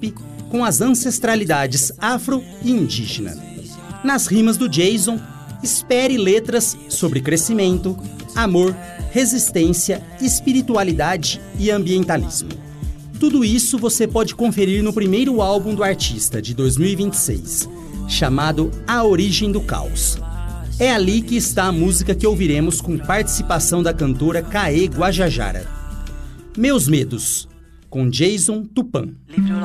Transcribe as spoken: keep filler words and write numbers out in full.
pop com as ancestralidades afro e indígena. Nas rimas do Jason, espere letras sobre crescimento, amor, resistência, espiritualidade e ambientalismo. Tudo isso você pode conferir no primeiro álbum do artista, de dois mil e vinte e seis, chamado A Origem do Caos. É ali que está a música que ouviremos com participação da cantora Caê Guajajara. Meus Medos, com Jason Tupã.